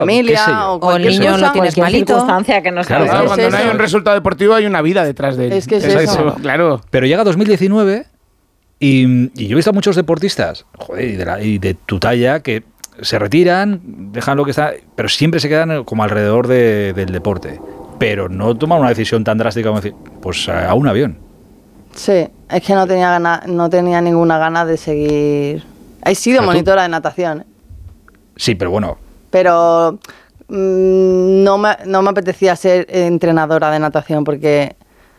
familia o el niño cosa, lo tienes malito. Circunstancia que no Claro, sabes. cuando no hay un resultado deportivo hay una vida detrás de él. Es que es eso. Claro. Pero llega 2019 y yo he visto a muchos deportistas, joder, y de tu talla, que se retiran, dejan lo que está, pero siempre se quedan como alrededor del deporte. Pero no toman una decisión tan drástica como decir, pues a un avión. Sí, es que no tenía ninguna gana de seguir. He sido monitora de natación, Sí, pero bueno. pero no me apetecía ser entrenadora de natación porque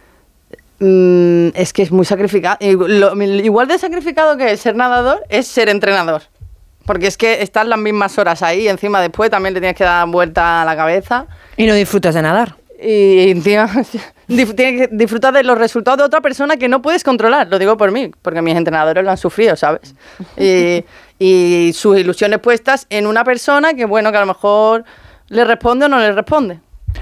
es que es muy sacrificado. Igual de sacrificado que ser nadador es ser entrenador. Porque es que estás las mismas horas ahí, encima después también le tienes que dar vuelta a la cabeza. Y no disfrutas de nadar. Y encima tienes que disfrutar de los resultados de otra persona que no puedes controlar. Lo digo por mí, porque mis entrenadores lo han sufrido, ¿sabes? Y sus ilusiones puestas en una persona que, bueno, que a lo mejor le responde o no le responde.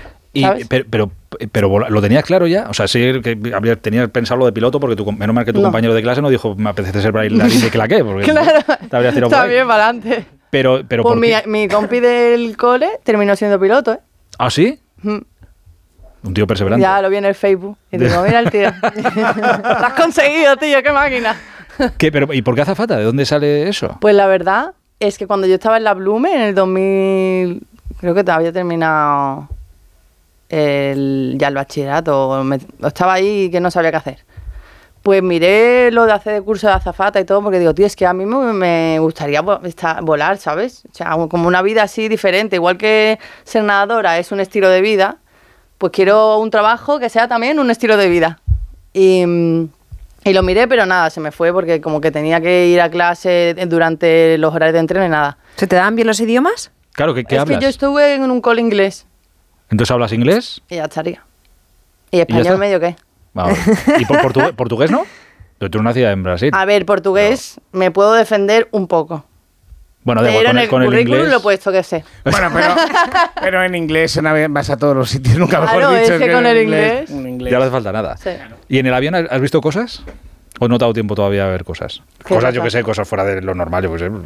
Pero lo tenías claro ya, o sea, sí que tenías pensado lo de piloto porque menos mal que tu compañero de clase no dijo me apetece ser bailarín de claqué, porque claro, te habrías tirado está por ahí. bien para adelante. Pero Pues ¿por qué? mi compi del cole terminó siendo piloto, ¿eh? ¿Ah, sí? Un tío perseverante. Ya lo vi en el Facebook y digo, mira el tío, lo has conseguido, tío, qué máquina. ¿Y por qué azafata? ¿De dónde sale eso? Pues la verdad es que cuando yo estaba en la Blume, en el 2000, creo que había terminado ya el bachillerato, estaba ahí y que no sabía qué hacer. Pues miré lo de hacer el curso de azafata y todo, porque digo, tío, es que a mí me gustaría volar, ¿sabes? O sea, como una vida así diferente, igual que ser nadadora es un estilo de vida, pues quiero un trabajo que sea también un estilo de vida. Y lo miré, pero nada, se me fue porque como que tenía que ir a clase durante los horarios de entreno y nada. ¿Se te dan bien los idiomas? Claro, ¿qué hablas? Es que yo estuve en un cole inglés. ¿Entonces hablas inglés? Y ya estaría. ¿Y español medio qué? Vamos. ¿Y portugués no? Tú nacida en Brasil. A ver, portugués me puedo defender un poco. Bueno, pero en el con currículum inglés lo he puesto que sé. Bueno, pero en inglés vas a todos los sitios, nunca mejor Claro, dicho. es que con el inglés. ya no hace falta nada. Sí. ¿Y en el avión has visto cosas? ¿O no te ha dado tiempo todavía a ver cosas? Cosas, yo que sé, cosas fuera de lo normal.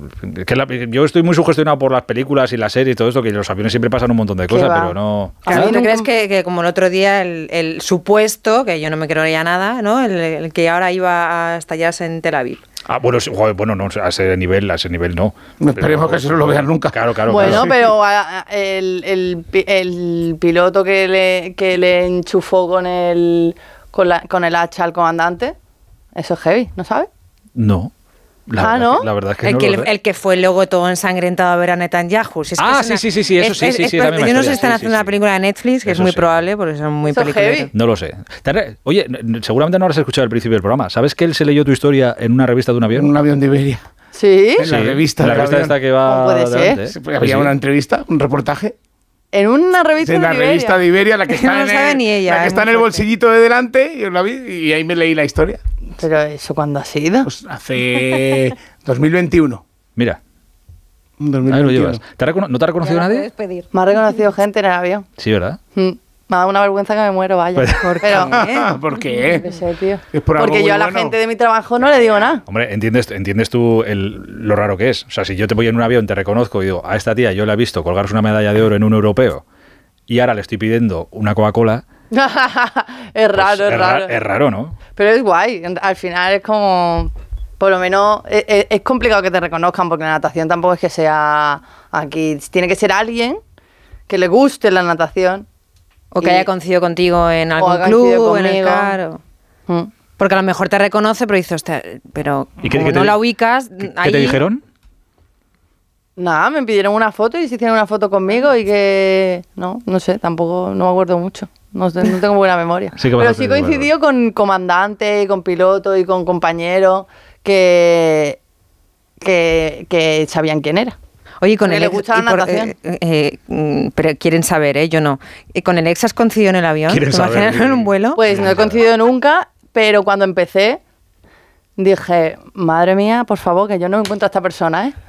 Yo estoy muy sugestionado por las películas y las series y todo esto, que en los aviones siempre pasan un montón de cosas, pero no... Claro, ¿tú crees que como el otro día el supuesto, que yo no me creía nada, ¿no? El que ahora iba a estallarse en Tel Aviv? Ah, bueno, bueno, no, a ese nivel no. Esperemos que eso no lo vean nunca. Claro. Bueno, claro. pero el piloto que le enchufó con el hacha al comandante, eso es heavy, ¿no sabes? No. ¿no? La verdad es que no lo sé. El que fue luego todo ensangrentado a ver a Netanyahu. Si es que sí, eso sí. Yo no sé si están haciendo una película de Netflix, que es muy probable, porque son muy películas. No lo sé. Oye, seguramente no habrás escuchado el principio del programa. ¿Sabes que él se leyó tu historia en una revista de un avión? En un avión de Iberia. ¿Sí? En la revista. La revista esta que va... ¿Cómo puede ser? Delante, Había una entrevista, un reportaje. En una revista de Iberia. Revista de Iberia, la que está, no sabe ni ella, la que está en el bolsillito de delante, yo la vi y ahí me leí la historia. ¿Pero eso cuándo ha sido? Pues hace 2021. Mira. 2021. Ahí lo llevas. ¿No te ha reconocido nadie? Me ha reconocido gente en el avión. Sí, ¿verdad? Me ha dado una vergüenza que me muero, vaya. ¿Por qué? No sé, tío. Es por algo porque yo a la gente de mi trabajo no le digo nada. Hombre, entiendes tú lo raro que es. O sea, si yo te voy en un avión, te reconozco y digo, a esta tía yo la he visto colgarse una medalla de oro en un europeo y ahora le estoy pidiendo una Coca-Cola. Es raro, es raro. Es raro, ¿no? Pero es guay. Al final es como... Por lo menos es complicado que te reconozcan porque la natación tampoco es que sea aquí. Tiene que ser alguien que le guste la natación. O que haya coincidido contigo en algún club, en el CAR. Porque a lo mejor te reconoce, pero dices, pero como no la ubicas... ¿Qué te dijeron? Nada, me pidieron una foto y se hicieron una foto conmigo y que... No sé, tampoco, no me acuerdo mucho. No tengo buena memoria. Pero sí coincidió con comandante, con piloto y con compañeros que sabían quién era. Oye, con el le gusta la natación. Pero quieren saber, yo no. ¿Con el ex has coincidido en el avión? ¿Te imaginas en un vuelo? Pues no he coincidido nunca, pero cuando empecé dije, madre mía, por favor, que yo no encuentro a esta persona, ¿eh?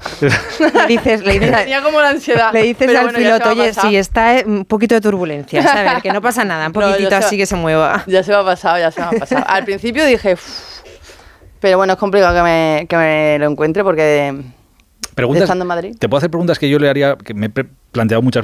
Tenía como la ansiedad. Le dices al piloto, oye, si está un poquito de turbulencia, ¿sabes? Que no pasa nada, un poquitito así que se mueva. Ya se me ha pasado. Al principio dije, pero bueno, es complicado que me lo encuentre porque estando en Madrid. Te puedo hacer preguntas que yo le haría, que me he planteado muchas